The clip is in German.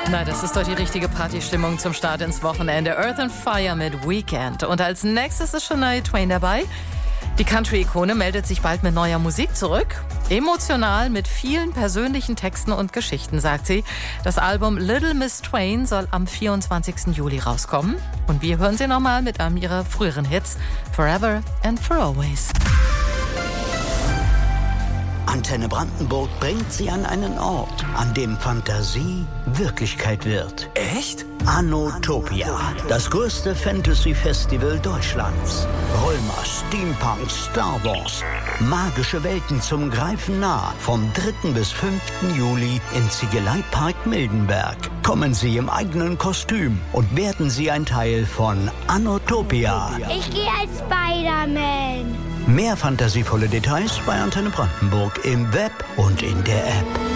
Na, das ist doch die richtige Partystimmung zum Start ins Wochenende. Earth and Fire mit Weekend. Und als nächstes ist Shania Twain dabei. Die Country-Ikone meldet sich bald mit neuer Musik zurück. Emotional mit vielen persönlichen Texten und Geschichten, sagt sie. Das Album Little Miss Twain soll am 24. Juli rauskommen. Und wir hören sie nochmal mit einem ihrer früheren Hits, Forever and For Always. Antenne Brandenburg bringt Sie an einen Ort, an dem Fantasie Wirklichkeit wird. Echt? Anotopia, das größte Fantasy-Festival Deutschlands. Römer, Steampunk, Star Wars. Magische Welten zum Greifen nah. Vom 3. bis 5. Juli im Ziegeleipark Mildenberg. Kommen Sie im eigenen Kostüm und werden Sie ein Teil von Anotopia. Ich gehe als Spider-Man. Mehr fantasievolle Details bei Antenne Brandenburg im Web und in der App.